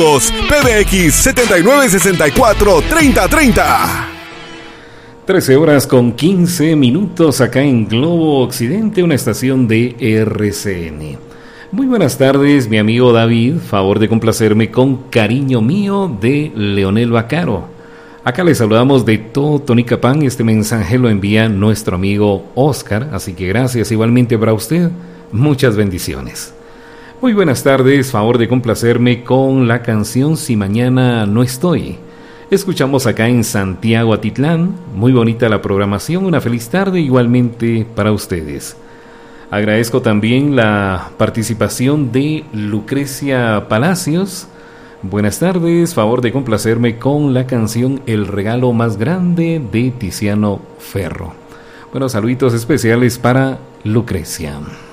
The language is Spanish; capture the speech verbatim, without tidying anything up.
P B X setenta y nueve sesenta y cuatro treinta treinta. trece horas con quince minutos acá en Globo Occidente, una estación de R C N. Muy buenas tardes, mi amigo David. Favor de complacerme con Cariño Mío de Leonel Bacaro. Acá le saludamos de todo Tonicapán. Este mensaje lo envía nuestro amigo Oscar, así que gracias igualmente para usted. Muchas bendiciones. Muy buenas tardes, favor de complacerme con la canción Si Mañana No Estoy. Escuchamos acá en Santiago Atitlán, muy bonita la programación, una feliz tarde igualmente para ustedes. Agradezco también la participación de Lucrecia Palacios. Buenas tardes, favor de complacerme con la canción El Regalo Más Grande de Tiziano Ferro. Bueno, saluditos especiales para Lucrecia.